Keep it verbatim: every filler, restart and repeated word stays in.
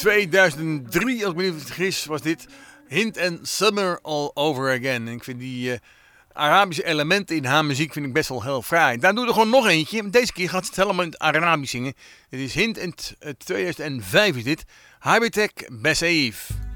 tweeduizend drie, als ik me niet vergis, was dit Hint and Summer All Over Again. En ik vind die uh, Arabische elementen in haar muziek vind ik best wel heel fraai. Daar doe ik er gewoon nog eentje. Deze keer gaat ze het helemaal in het Arabisch zingen. Dit is Hint and uh, tweeduizend vijf is dit. Habitek Besaif.